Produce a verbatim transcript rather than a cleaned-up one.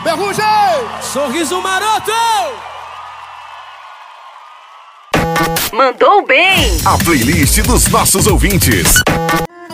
Ferrugem! Sorriso maroto! Mandou bem! A playlist dos nossos ouvintes.